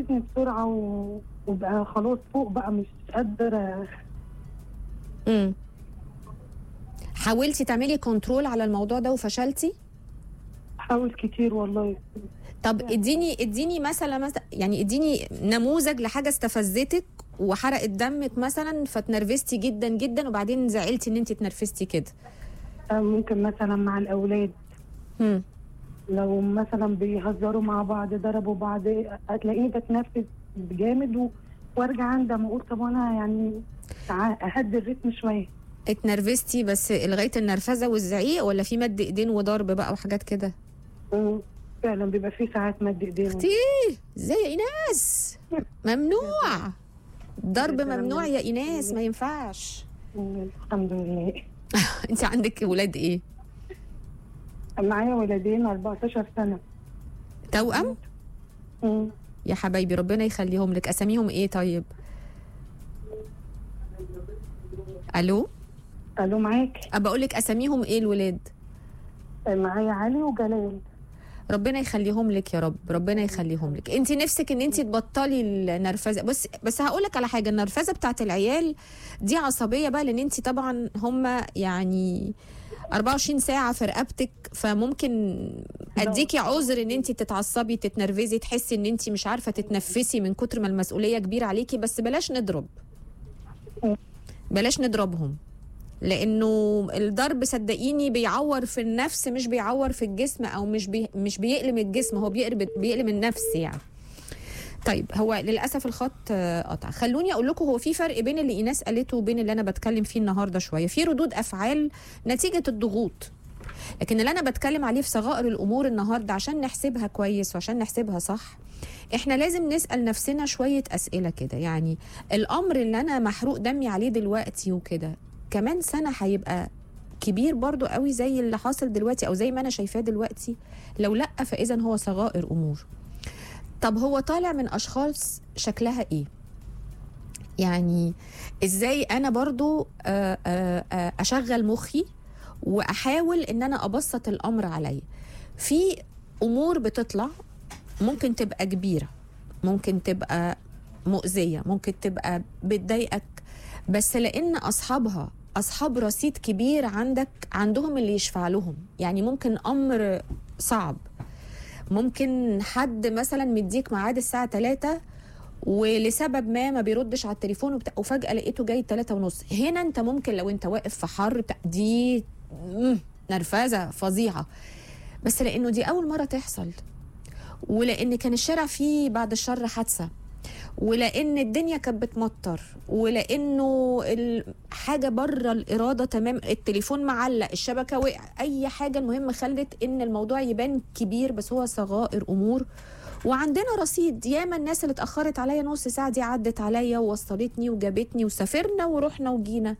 نرفزني بسرعه وبقى خلاص فوق بقى مش قادره. حاولتي تعملي كنترول على الموضوع ده وفشلتي؟ حاول كتير والله. طب اديني مثلا يعني اديني نموذج لحاجه استفزتك وحرقت دمك مثلا فتنرفزتي جدا جدا وبعدين زعلتي ان انت اتنرفزتي كده. ممكن مثلا مع الاولاد. لو مثلا بيهزروا مع بعض ضربوا بعض هتلاقيني بتنرفز جامد وارجع اندم واقول طب انا يعني اهدي الريتم شويه. اتنرفزتي بس لغايه النرفزه والزعيق ولا في مد ايدين وضرب بقى وحاجات كده؟ فعلا بيبقى في ساعات مد ايدين. اختي ازاي يا ايناس؟ ممنوع ضرب، ممنوع يا ايناس، ما ينفعش. الحمد لله. انت عندك ولاد ايه؟ معايا ولدين 14 سنه. توأم؟ يا حبايبي ربنا يخليهم لك. اساميهم ايه طيب؟ الو معاك. بقول لك اساميهم ايه الولاد؟ معايا علي وجلال. ربنا يخليهم لك يا رب، ربنا يخليهم لك. انت نفسك ان انت تبطلي النرفزه. بس هقول لك على حاجه، النرفزه بتاعت العيال دي عصبيه بقى، لان انت طبعا هم يعني 24 ساعه في رقبتك، فممكن اديكي عذر ان انت تتعصبي تتنرفزي تحسي ان انت مش عارفه تتنفسي من كتر ما المسؤوليه كبيره عليكي. بس بلاش نضربهم، لانه الضرب صدقيني بيعور في النفس مش بيعور في الجسم، او مش بيألم الجسم، هو بيألم النفس يعني. طيب هو للاسف الخط قطع. خلوني اقول لكم هو في فرق بين اللي ايناس قالته وبين اللي انا بتكلم فيه النهارده شويه. في ردود افعال نتيجه الضغوط، لكن اللي انا بتكلم عليه في صغائر الامور النهارده عشان نحسبها كويس وعشان نحسبها صح احنا لازم نسأل نفسنا شويه اسئله كده. يعني الامر اللي انا محروق دمي عليه دلوقتي وكده كمان سنه هيبقى كبير برضو قوي زي اللي حاصل دلوقتي او زي ما انا شايفاه دلوقتي؟ لو لا فاذا هو صغائر امور. طب هو طالع من اشخاص شكلها ايه؟ يعني ازاي انا برضو اشغل مخي واحاول ان انا ابسط الامر عليا. في امور بتطلع ممكن تبقى كبيره، ممكن تبقى مؤذيه، ممكن تبقى بتضايقك، بس لان اصحابها اصحاب رصيد كبير عندهم اللي يشفع لهم. يعني ممكن امر صعب، ممكن حد مثلا مديك ميعاد الساعه 3 ولسبب ما بيردش على التليفون وفجاه لقيته جاي 3:30. هنا انت ممكن لو انت واقف في حر دي نرفزه فظيعه، بس لانه دي اول مره تحصل، ولان كان الشارع فيه بعد الشر حادثه، ولان الدنيا كانت بتمطر، ولانه حاجه بره الاراده تمام، التليفون معلق، الشبكه وقع، اي حاجه المهم خلت ان الموضوع يبان كبير، بس هو صغائر امور. وعندنا رصيد ياما الناس اللي اتاخرت عليا نص ساعه دي عدت عليا ووصلتني وجابتني وسافرنا ورحنا وجينا.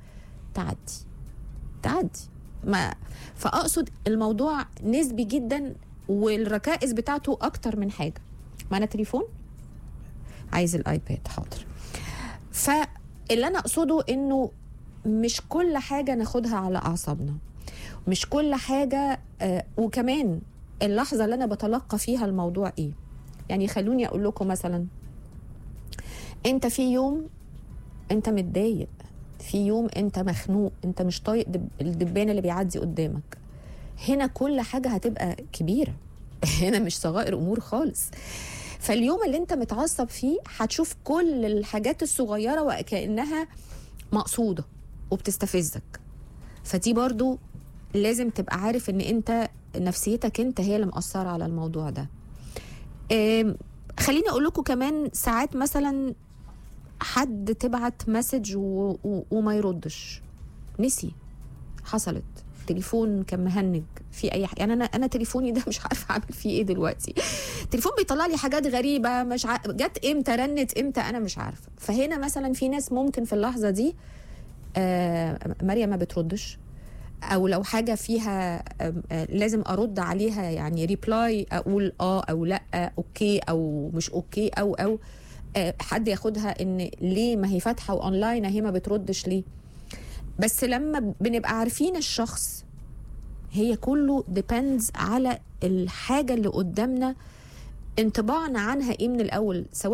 تعدي ما فاقصد الموضوع نسبي جدا والركائز بتاعته اكتر من حاجه. معنا تليفون؟ عايز الايباد، حاضر. فاللي انا اقصده انه مش كل حاجه ناخدها على اعصابنا، مش كل حاجه وكمان اللحظه اللي انا بتلقى فيها الموضوع ايه. يعني خلوني اقول لكم مثلا، انت في يوم انت متضايق، في يوم انت مخنوق، انت مش طايق الدبان اللي بيعدي قدامك، هنا كل حاجه هتبقى كبيره هنا مش صغائر امور خالص. فاليوم اللي انت متعصب فيه هتشوف كل الحاجات الصغيره وكأنها مقصوده وبتستفزك. فدي برضو لازم تبقى عارف ان انت نفسيتك انت هي اللي مأثره على الموضوع ده. خليني اقول لكم كمان ساعات مثلا حد تبعت مسج وما يردش، نسي، حصلت، تليفون كان مهنج في اي حاجه. يعني انا تليفوني ده مش عارفه اعمل فيه ايه دلوقتي. التليفون بيطلع لي حاجات غريبه، مش جت امتى، رنت امتى، انا مش عارفه. فهنا مثلا في ناس ممكن في اللحظه دي مريم ما بتردش، او لو حاجه فيها لازم ارد عليها يعني ريبلاي، اقول او لا، اوكي او مش اوكي، او حد ياخدها ان ليه ما هي فاتحه واونلاين هي ما بتردش ليه. بس لما بنبقى عارفين الشخص هي كله depends على الحاجه اللي قدامنا، انطباعنا عنها ايه من الاول، سواء